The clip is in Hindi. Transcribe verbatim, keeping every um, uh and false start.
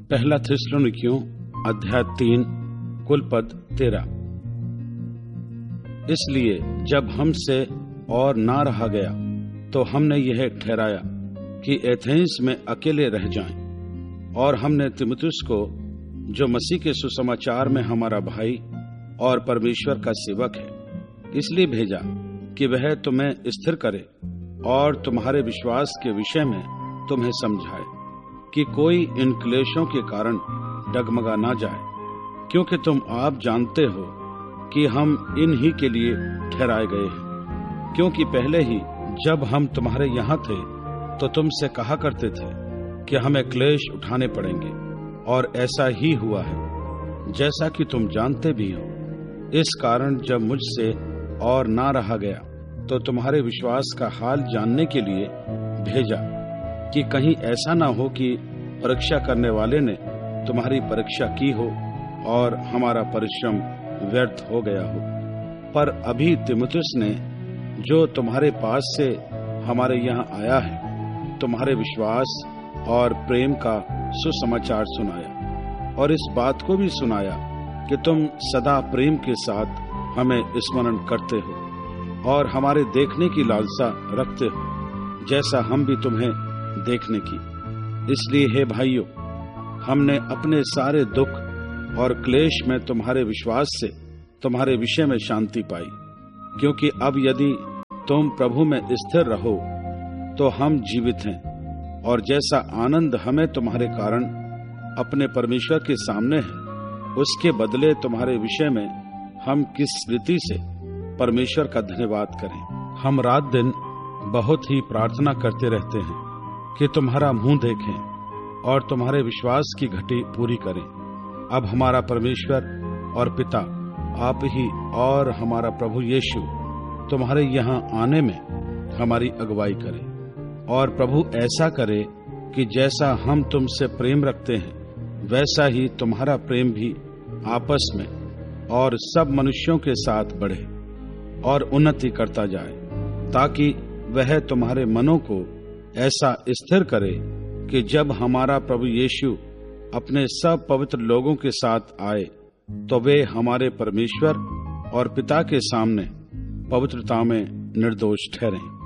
पहला थिस्सलुनीकियों अध्याय तीन कुल पद तेरह। इसलिए जब हमसे और ना रहा गया तो हमने यह ठहराया कि एथेंस में अकेले रह जाएं, और हमने तीमुथियुस को, जो मसीह के सुसमाचार में हमारा भाई और परमेश्वर का सेवक है, इसलिए भेजा कि वह तुम्हें स्थिर करे और तुम्हारे विश्वास के विषय में तुम्हें समझाए कि कोई इन क्लेशों के कारण डगमगा ना जाए, क्योंकि तुम आप जानते हो कि हम इन ही के लिए ठहराए गए हैं। क्योंकि पहले ही जब हम तुम्हारे यहाँ थे तो तुमसे कहा करते थे कि हमें क्लेश उठाने पड़ेंगे, और ऐसा ही हुआ है, जैसा कि तुम जानते भी हो। इस कारण जब मुझसे और ना रहा गया तो तुम्हारे विश्वास का हाल जानने के लिए भेजा, कि कहीं ऐसा ना हो कि परीक्षा करने वाले ने तुम्हारी परीक्षा की हो और हमारा परिश्रम व्यर्थ हो गया हो। पर अभी तीमुथियुस ने, जो तुम्हारे पास से हमारे यहाँ आया है, तुम्हारे विश्वास और प्रेम का सुसमाचार सुनाया, और इस बात को भी सुनाया कि तुम सदा प्रेम के साथ हमें स्मरण करते हो और हमारे देखने की लालसा रखते हो, जैसा हम भी तुम्हें देखने की। इसलिए हे भाइयों, हमने अपने सारे दुख और क्लेश में तुम्हारे विश्वास से तुम्हारे विषय में शांति पाई, क्योंकि अब यदि तुम प्रभु में स्थिर रहो तो हम जीवित हैं, और जैसा आनंद हमें तुम्हारे कारण अपने परमेश्वर के सामने है, उसके बदले तुम्हारे विषय में हम किस रीति से परमेश्वर का धन्यवाद करें। हम रात दिन बहुत ही प्रार्थना करते रहते हैं कि तुम्हारा मुंह देखें और तुम्हारे विश्वास की घटी पूरी करें। अब हमारा परमेश्वर और पिता आप ही और हमारा प्रभु यीशु तुम्हारे यहाँ आने में हमारी अगुवाई करे, और प्रभु ऐसा करे कि जैसा हम तुमसे प्रेम रखते हैं वैसा ही तुम्हारा प्रेम भी आपस में और सब मनुष्यों के साथ बढ़े और उन्नति करता जाए, ताकि वह तुम्हारे मनों को ऐसा स्थिर करे कि जब हमारा प्रभु यीशु अपने सब पवित्र लोगों के साथ आए तो वे हमारे परमेश्वर और पिता के सामने पवित्रता में निर्दोष ठहरें।